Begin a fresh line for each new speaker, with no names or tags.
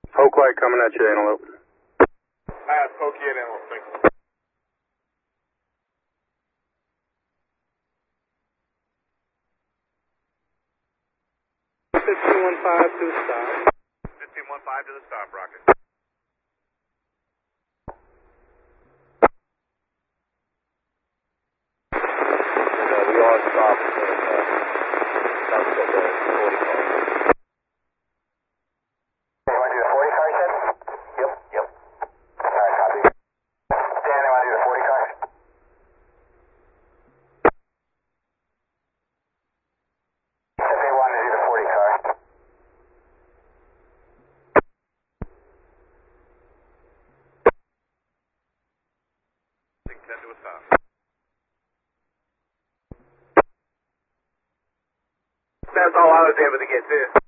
Hoke light coming at you, Antelope.
I have Pokey and Antelope, thanks.
To the stop.
1515 to the stop, Rocket.
We are stopped sunset the 40 car.
You want to do the 40 car, you said?
Yep.
Alright, copy. Dan, you want to do the 40 car? Said they wanted to do the 40 car.
10 to a stop.
That's all I was able to get to.